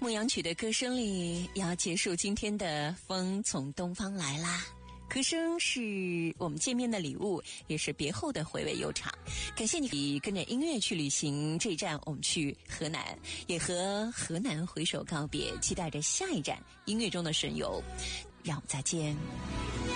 牧羊曲的歌声里，要结束今天的风从东方来啦。歌声是我们见面的礼物，也是别后的回味悠长。感谢你跟着音乐去旅行，这一站我们去河南，也和河南挥手告别，期待着下一站音乐中的神游。让我们再见。